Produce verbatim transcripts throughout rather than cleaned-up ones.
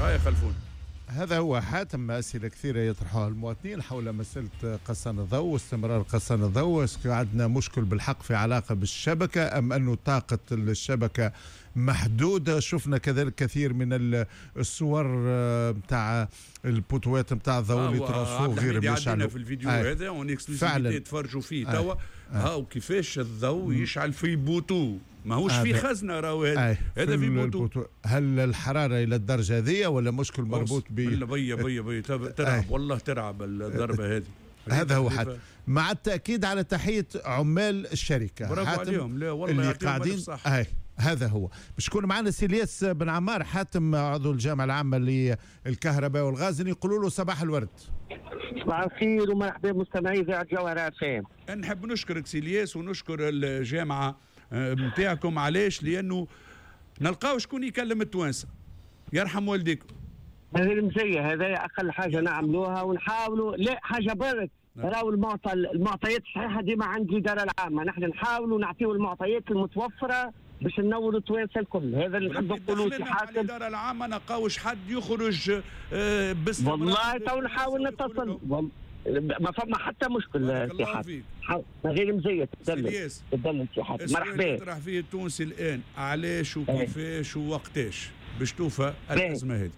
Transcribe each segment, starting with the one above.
هاي خلفون. هذا هو حاتم. أسئلة كثيرة يطرحها المواطنين حول مسألة قصان الضوء واستمرار قصان الضوء. عندنا مشكل بالحق في علاقة بالشبكة أم أنه طاقة الشبكة محدودة؟ شفنا كذلك كثير من الصور متاع البوتوات متاع الضوء اللي ترصوه غير مشعل في الفيديو آه. هذا ونكسبليسيتي تفرجوا فيه توا هاو كيفاش الضوء يشعل في بوتو ماهوش آه. في خزنه راهو هذا هذا في بوتو. بوتو. هل الحرارة إلى الدرجة هذه ولا مشكل مربوط ب بي بي بي ترعب آه. والله ترعب الضربة هذه. هذا هو حد مع التأكيد على تحية عمال الشركة برافو عليهم. لا والله اللي قاعدين آه. هذا هو. بشكون معنا سيلياس بن عمار حاتم عضو الجامعة العامة للكهرباء والغاز، يقولوا له صباح الورد. صباح الخير ومرحبا بمستمعي إذاعة جوهرات فام. نحب نشكرك سيلياس ونشكر الجامعة نتاعكم. علاش؟ لأنه نلقاو شكون يكلم التوانسة يرحم والديكم. هذه المزية هذا أقل حاجة نعملوها ونحاولوا. لا حاجة برك راهو المعطى المعطيات الصحيحة ديما عند الإدارة العامة. نحن نحاولوا نعطيو المعطيات المتوفرة باش ننوروا التوانسه الكل. هذا اللي نحب نقولوا سي حاتم. الاداره العامه نلقاوش حد يخرج آه باستمرار. والله تو نحاول نتصل ما فما حتى مشكل سي حاتم. غير مزيت تدلل تدلل سي حاتم. مرحبا. يطرح فيه التونسي الان علاش وكيفاش ووقتاش باش توفى الازمه هذه؟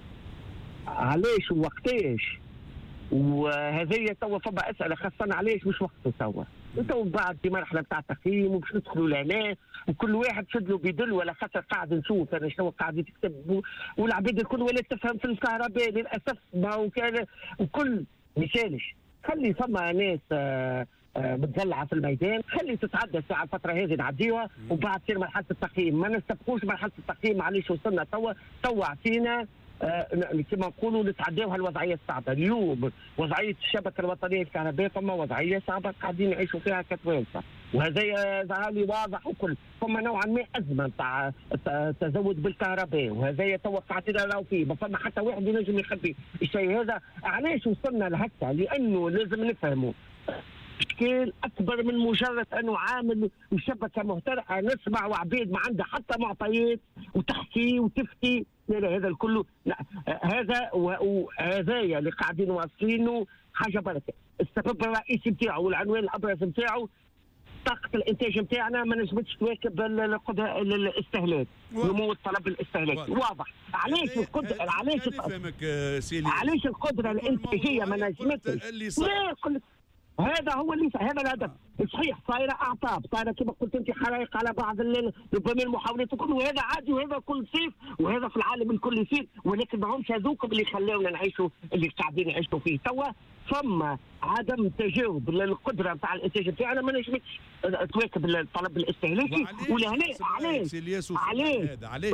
علاش ووقتاش وهذه توا فما اسئله خاصه علاش مش وقته توا. تو بعد في مرحله نتاع تقييم وباش ندخلوا لهنا وكل واحد شد له بيدل ولا خاطر قاعد نشوف انا شنو قاعد يكتب والعباد الكل ولا تفهم في الكهرباء للاسف. ما هو كان وكل مثالش خلي فما ناس آآ آآ بتزلعه في الميدان، خلي تتعدى الساعه الفتره هذه نعديوها وبعد تصير مرحله التقييم. ما نستبقوش مرحله التقييم. علاش وصلنا توا توا عطينا آه كما نقولوا نتعداو هالوضعيه الصعبه. اليوم وضعيه الشبكه الوطنيه للكهرباء فما وضعيه صعبه قاعدين نعيشوا فيها كتوانسه وهذا ظهر لي واضح وكل. فما نوعا ما ازمه نتاع التزود بالكهرباء وهذا توا قاعدين نراو فيه. ما فما حتى واحد ينجم يخبي الشيء هذا. علاش وصلنا لهكا؟ لانه لازم نفهموا اشكال اكبر من مجرد انه عامل وشبكه مهترئه نسمع وعبيد ما عندها حتى معطيات وتحكي وتفتي. لا هذا الكل لا هذا وهذايا اللي قاعدين واصلينه حاجه بركه. السبب الرئيسي نتاعو والعنوان الابرز نتاعو طاقه الانتاج نتاعنا ما نجمتش تواكب الاستهلاك نمو الطلب الاستهلاكي. واضح. علاش القدره علاش علاش القدره الانتاجيه ما نجمتش؟ لا هذا هو اللي هذا الهدف. صحيح صايره اعطاب صايره كما قلت انت حرائق على بعض ربما المحاولات وكل وهذا عادي وهذا كل صيف وهذا في العالم الكل يصير ولكن ما همش هذوك اللي خلاونا نعيشوا اللي قاعدين يعيشوا فيه توا. ثم عدم تجاوب للقدره نتاع الانتاج نتاعنا ما نجمش تواكب الطلب الاستهلاكي. ولهنا علاش علاش علاش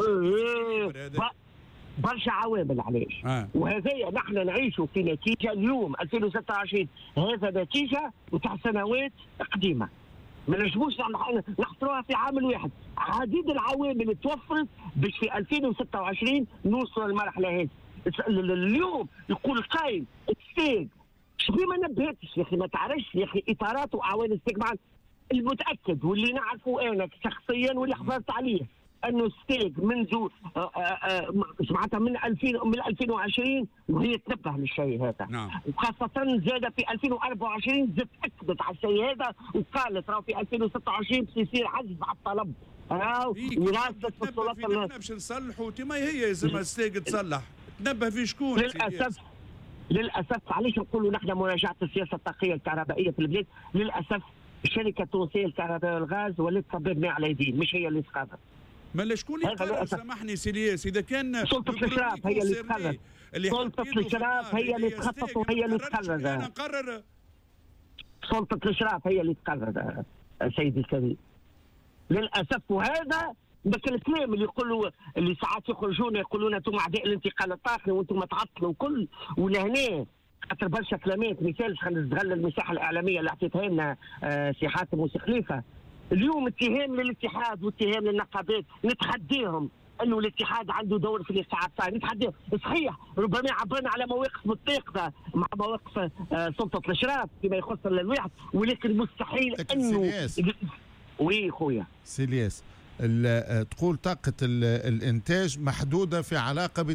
برشا عوامل علاش آه. وهذا نحن نعيشوا في نتيجه اليوم ألفين وستة وعشرين. هذا نتيجه نتاع سنوات قديمه ما نجموش نحصروها في عامل واحد. عديد العوامل اللي توفرت باش في ألفين وستة وعشرين نوصلوا للمرحله هذه. اليوم يقول قايل الستيج شبيه ما نبهتش يا اخي ما تعرفش يا اخي اطارات واعوان ستيج مع المتاكد واللي نعرفه انا شخصيا واللي حفظت عليه انه ستيج منذ سمعتها من ألفين من ألفين وعشرين وهي تنبه للشيء هذا. نعم. وخاصة زاد في ألفين وأربعة وعشرين زاد أكدت على الشيء هذا وقالت راه في ألفين وستة وعشرين باش يصير عجز على الطلب. راهو وراسة السلطات اللي باش نصلحوا تما هي لازم ستيج تصلح. تنبه في شكون؟ للأسف للأسف علاش نقولوا نحن مراجعة السياسة الطاقية الكهربائية في البلاد؟ للأسف الشركة التونسية للكهرباء والغاز ولات تصبب ماء على يدين مش هي اللي تقرر. ما شكون اللي قرر؟ سامحني سيلياس اذا كان سلطة الاشراف هي اللي تقرر. سلطة الاشراف هي اللي تخطط وهي اللي تقرر. انا نقرر. سلطة الاشراف هي اللي تقرر سيدي الكريم للاسف. وهذا ذاك الكلام اللي يقولوا اللي ساعات يخرجون يقولون انتم اعداء الانتقال الطاقي وانتم تعطلوا وكل ولهنا خاطر برشا كلامات. مثال خلينا نستغل المساحه الاعلاميه اللي عطيتها لنا آه سي حاتم وسي خليفه. اليوم اتهام للاتحاد واتهام للنقابات نتحديهم انه الاتحاد عنده دور في الاستيعاب الطاقي. نتحديهم صحيح ربما عبرنا على مواقف متناقضه مع مواقف آه سلطه الاشراف فيما يخص الواحد ولكن مستحيل انه وي خويا سيلياس تقول طاقه الانتاج محدوده في علاقه